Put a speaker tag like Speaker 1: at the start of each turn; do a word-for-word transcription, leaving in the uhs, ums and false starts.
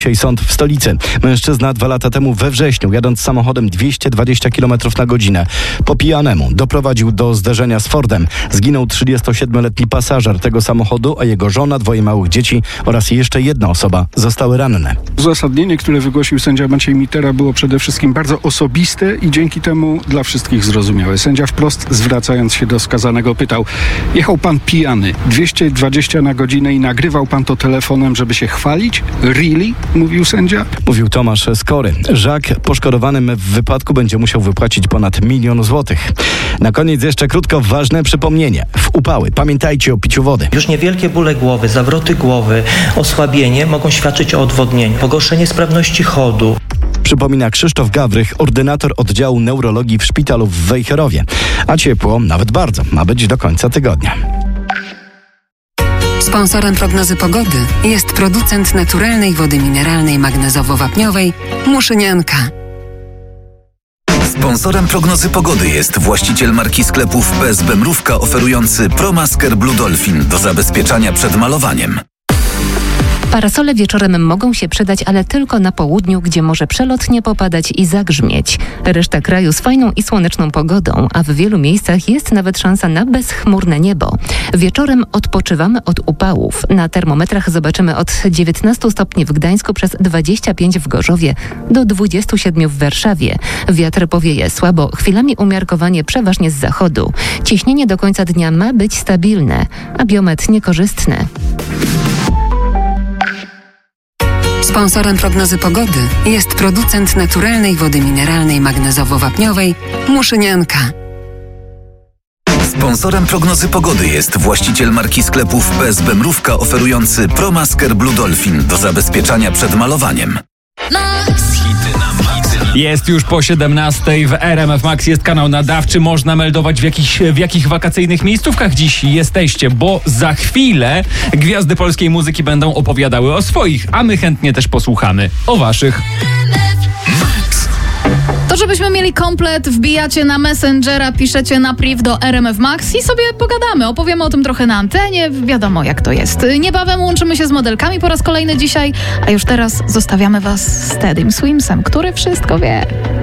Speaker 1: Dzisiaj sąd w stolicy. Mężczyzna dwa lata temu we wrześniu, jadąc samochodem dwieście dwadzieścia kilometrów na godzinę, po pijanemu doprowadził do zderzenia z Fordem. Zginął trzydziestosiedmioletni pasażer tego samochodu, a jego żona, dwoje małych dzieci oraz jeszcze jedna osoba zostały ranne.
Speaker 2: Uzasadnienie, które wygłosił sędzia Maciej Mitera, było przede wszystkim bardzo osobiste i dzięki temu dla wszystkich zrozumiałe. Sędzia wprost, zwracając się do skazanego, pytał: jechał pan pijany, dwieście dwadzieścia na godzinę i nagrywał pan to telefonem, żeby się chwalić? Really? Mówił sędzia.
Speaker 1: Mówił Tomasz Skory. Żak poszkodowanym w wypadku będzie musiał wypłacić ponad milion złotych. Na koniec jeszcze krótko ważne przypomnienie. W upały pamiętajcie o piciu wody.
Speaker 3: Już niewielkie bóle głowy, zawroty głowy, osłabienie mogą świadczyć o odwodnieniu, pogorszenie sprawności chodu.
Speaker 1: Przypomina Krzysztof Gawrych, ordynator oddziału neurologii w szpitalu w Wejherowie. A ciepło, nawet bardzo, ma być do końca tygodnia.
Speaker 4: Sponsorem prognozy pogody jest producent naturalnej wody mineralnej magnezowo-wapniowej Muszynianka.
Speaker 5: Sponsorem prognozy pogody jest właściciel marki sklepów P S B Mrówka oferujący ProMasker Blue Dolphin do zabezpieczania przed malowaniem.
Speaker 6: Parasole wieczorem mogą się przydać, ale tylko na południu, gdzie może przelotnie popadać i zagrzmieć. Reszta kraju z fajną i słoneczną pogodą, a w wielu miejscach jest nawet szansa na bezchmurne niebo. Wieczorem odpoczywamy od upałów. Na termometrach zobaczymy od dziewiętnastu stopni w Gdańsku przez dwadzieścia pięć w Gorzowie do dwudziestu siedmiu w Warszawie. Wiatr powieje słabo, chwilami umiarkowanie przeważnie z zachodu. Ciśnienie do końca dnia ma być stabilne, a biometr niekorzystny.
Speaker 4: Sponsorem prognozy pogody jest producent naturalnej wody mineralnej magnezowo-wapniowej Muszynianka.
Speaker 5: Sponsorem prognozy pogody jest właściciel marki sklepów P S B Mrówka oferujący ProMasker Blue Dolphin do zabezpieczania przed malowaniem.
Speaker 7: Jest już po siedemnastej, w R M F Max jest kanał nadawczy. Można meldować w, jakich, w jakich wakacyjnych miejscówkach dziś jesteście, bo za chwilę gwiazdy polskiej muzyki będą opowiadały o swoich, a my chętnie też posłuchamy o waszych.
Speaker 8: To, żebyśmy mieli komplet, wbijacie na Messengera, piszecie na priv do R M F Max i sobie pogadamy. Opowiemy o tym trochę na antenie, wiadomo jak to jest. Niebawem łączymy się z modelkami po raz kolejny dzisiaj, a już teraz zostawiamy was z Teddym Swimsem, który wszystko wie.